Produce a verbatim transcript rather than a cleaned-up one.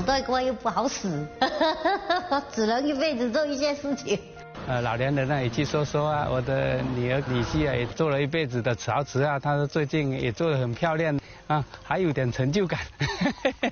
代观又不好使，只能一辈子做一些事情。 呃，老年人呢也去说说啊，我的女儿女婿啊也做了一辈子的陶瓷啊，他说最近也做得很漂亮啊，还有点成就感。